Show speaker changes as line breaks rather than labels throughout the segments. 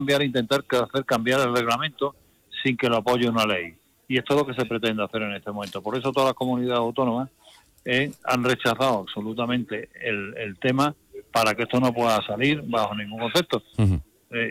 intentar hacer cambiar el reglamento sin que lo apoye una ley. Y esto es lo que se pretende hacer en este momento. Por eso todas las comunidades autónomas han rechazado absolutamente el tema para que esto no pueda salir bajo ningún concepto.
Uh-huh.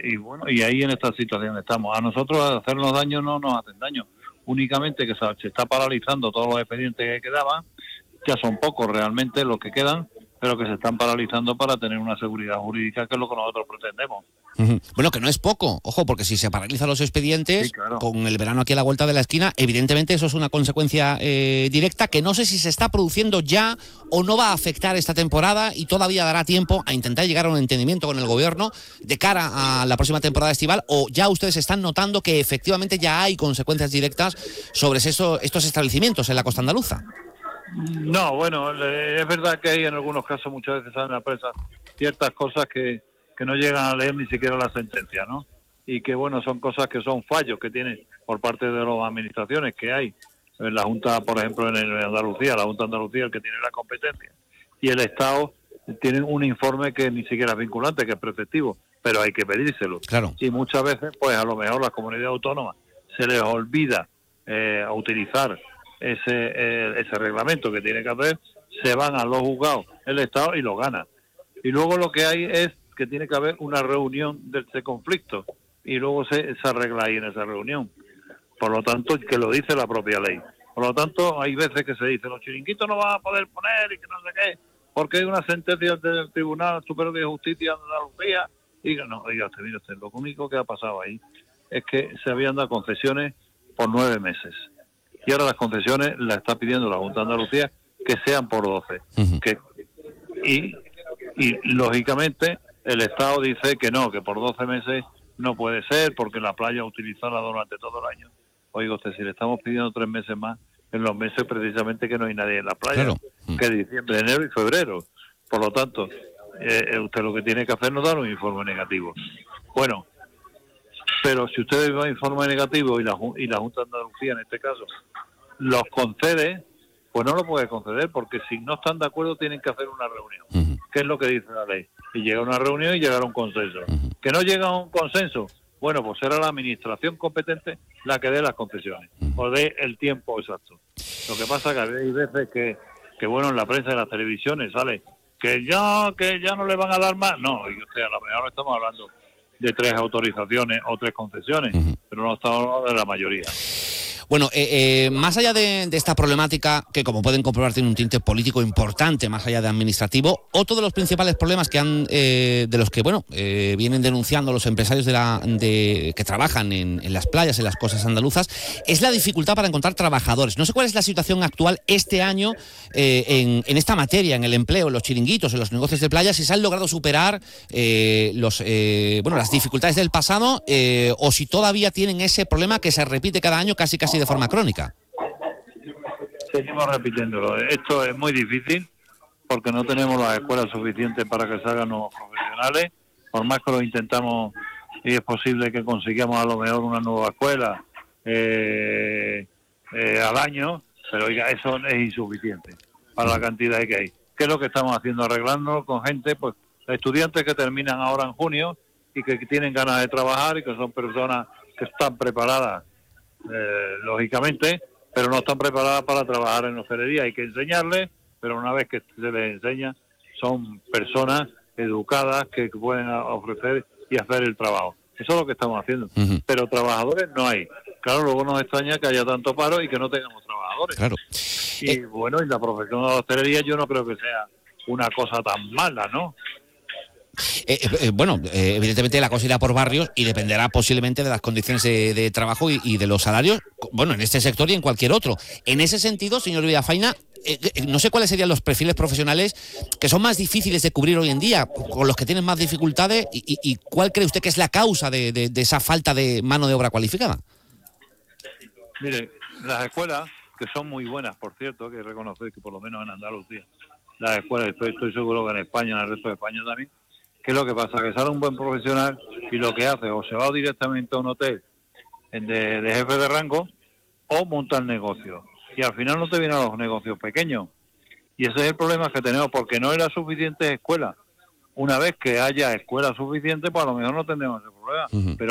Y ahí en esta situación estamos. A nosotros hacernos daño no nos hacen daño. Únicamente que se está paralizando todos los expedientes que quedaban. Ya son pocos realmente los que quedan, pero que se están paralizando para tener una seguridad jurídica, que es lo que nosotros pretendemos.
Bueno, que no es poco, ojo, porque si se paralizan los expedientes, sí, claro, con el verano aquí a la vuelta de la esquina, evidentemente eso es una consecuencia directa que no sé si se está produciendo ya o no va a afectar esta temporada y todavía dará tiempo a intentar llegar a un entendimiento con el gobierno de cara a la próxima temporada estival, o ya ustedes están notando que efectivamente ya hay consecuencias directas sobre estos establecimientos en la costa andaluza.
No, bueno, es verdad que hay en algunos casos muchas veces salen a prensa ciertas cosas que no llegan a leer ni siquiera la sentencia, ¿no? Y que, bueno, son cosas que son fallos que tienen por parte de las administraciones que hay. En la Junta, por ejemplo, en Andalucía, la Junta de Andalucía, el que tiene la competencia. Y el Estado tiene un informe que ni siquiera es vinculante, que es preceptivo, pero hay que pedírselo.
Claro.
Y muchas veces, pues a lo mejor las comunidades autónomas se les olvida a utilizar ese reglamento que tiene que hacer, se van a los juzgados, el Estado, y lo gana. Y luego lo que hay es que tiene que haber una reunión de ese conflicto y luego se arregla ahí en esa reunión. Por lo tanto, que lo dice la propia ley. Por lo tanto, hay veces que se dice, los chiringuitos no van a poder poner y que no sé qué, porque hay una sentencia del Tribunal Superior de Justicia de Andalucía. Y no, mire usted, lo único que ha pasado ahí es que se habían dado concesiones por 9 meses. Y ahora las concesiones las está pidiendo la Junta de Andalucía que sean por 12.
Uh-huh.
Y lógicamente el Estado dice que no, que por 12 meses no puede ser, porque la playa utilizarla durante todo el año. Oiga usted, si le estamos pidiendo 3 meses más, en los meses precisamente que no hay nadie en la playa, claro, que es diciembre, enero y febrero. Por lo tanto, usted lo que tiene que hacer es no dar un informe negativo. Bueno, pero si usted da un informe negativo y la Junta de Andalucía, en este caso, los concede, pues no lo puede conceder, porque si no están de acuerdo tienen que hacer una reunión, uh-huh, que es lo que dice la ley. Y llega a una reunión y llegar a un consenso. Uh-huh. Que no llega a un consenso, bueno, pues será la administración competente la que dé las concesiones, uh-huh, o dé el tiempo exacto. Lo que pasa que hay veces que bueno, en la prensa y en las televisiones sale que ya no le van a dar más. No, y usted, a lo mejor estamos hablando de 3 autorizaciones o 3 concesiones, uh-huh, pero no estamos hablando de la mayoría.
Bueno, más allá de esta problemática, que como pueden comprobar tiene un tinte político importante, más allá de administrativo, otro de los principales problemas de los que vienen denunciando los empresarios que trabajan en las playas, en las costas andaluzas, es la dificultad para encontrar trabajadores. No sé cuál es la situación actual este año en esta materia, en el empleo, en los chiringuitos, en los negocios de playa, si se han logrado superar las dificultades del pasado o si todavía tienen ese problema que se repite cada año casi de forma crónica.
Seguimos repitiéndolo. Esto es muy difícil porque no tenemos las escuelas suficientes para que salgan nuevos profesionales. Por más que lo intentamos y es posible que consigamos a lo mejor una nueva escuela al año, pero oiga, eso es insuficiente para la cantidad que hay. ¿Qué es lo que estamos haciendo? Arreglando con gente, pues estudiantes que terminan ahora en junio y que tienen ganas de trabajar y que son personas que están preparadas lógicamente, pero no están preparadas para trabajar en hostelería. Hay que enseñarles, pero una vez que se les enseña, son personas educadas que pueden ofrecer y hacer el trabajo. Eso es lo que estamos haciendo. Uh-huh. Pero trabajadores no hay. Claro, luego nos extraña que haya tanto paro y que no tengamos trabajadores.
Claro.
Y bueno, y la profesión de la hostelería yo no creo que sea una cosa tan mala, ¿no?
Evidentemente la cosa irá por barrios y dependerá posiblemente de las condiciones de trabajo y de los salarios, bueno, en este sector y en cualquier otro. En ese sentido, señor Villafaina, no sé cuáles serían los perfiles profesionales que son más difíciles de cubrir hoy en día, con los que tienen más dificultades y cuál cree usted que es la causa de esa falta de mano de obra cualificada.
Mire, las escuelas, que son muy buenas, por cierto, hay que reconocer que por lo menos en Andalucía, las escuelas, estoy seguro que en España, en el resto de España también, ¿qué es lo que pasa? Que sale un buen profesional y lo que hace o se va directamente a un hotel de jefe de rango o monta el negocio. Y al final no te vienen los negocios pequeños. Y ese es el problema que tenemos, porque no hay las suficientes escuelas. Una vez que haya escuelas suficientes, pues a lo mejor no tendremos ese problema. problema. Pero